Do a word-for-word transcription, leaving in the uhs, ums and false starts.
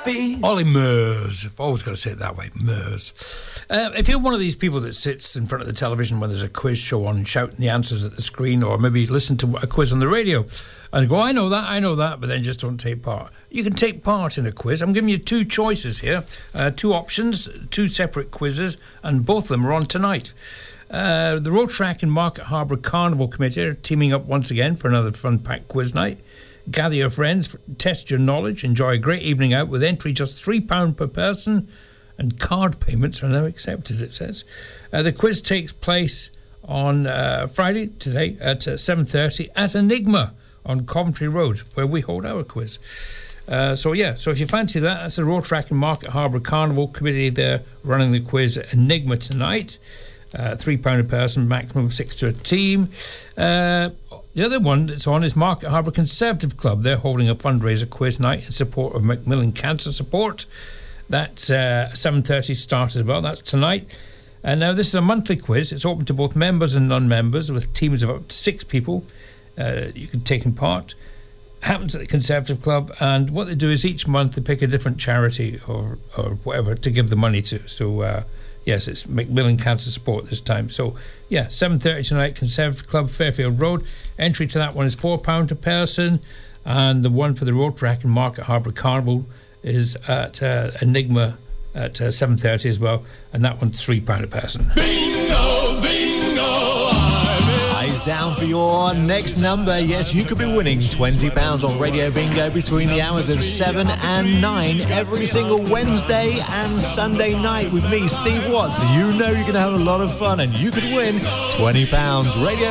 Ollie Murs. I've always got to say it that way, Murs. Uh, if you're one of these people that sits in front of the television when there's a quiz show on, shouting the answers at the screen, or maybe listen to a quiz on the radio and go, I know that, I know that, but then just don't take part. You can take part in a quiz. I'm giving you two choices here, uh, two options, two separate quizzes, and both of them are on tonight. Uh, the Road Track and Market Harbour Carnival Committee are teaming up once again for another fun-packed quiz night. Gather your friends, test your knowledge, enjoy a great evening out with entry just three pounds per person, and card payments are now accepted, it says. Uh, the quiz takes place on uh, Friday, today, at uh, seven thirty at Enigma on Coventry Road, where we hold our quiz. Uh, so, yeah, so if you fancy that, that's the Road Track and Market Harbour Carnival Committee. They're running the quiz at Enigma tonight. Uh, three pounds a person, maximum of six to a team. Uh, the other one that's on is Market Harbour Conservative Club. They're holding a fundraiser quiz night in support of Macmillan Cancer Support. That's uh, seven thirty start as well. That's tonight. And now this is a monthly quiz. It's open to both members and non-members with teams of up to six people. Uh, you can take in part. Happens at the Conservative Club, and what they do is each month they pick a different charity or or whatever to give the money to. So uh, yes, it's Macmillan Cancer Support this time. So yeah, seven thirty tonight, Conservative Club, Fairfield Road. Entry to that one is four pounds a person, and the one for the Road Track and Market Harbour Carnival is at uh, Enigma at uh, seven thirty as well, and that one's three pounds a person. Bingo, bingo, eyes down for your next number. Yes, you could be winning twenty pounds on Radio Bingo between the hours of seven and nine every single Wednesday and Sunday night with me, Steve Watts. You know you're going to have a lot of fun and you could win twenty pounds. Radio